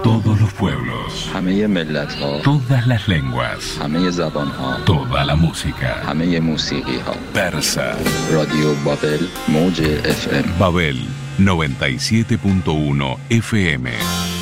Todos los pueblos, همه ملت‌ها، todas las lenguas, همه زبان‌ها، toda la música, همه موسیقی‌ها. persa. رادیو بابل موج FM. Babel 97.1 FM.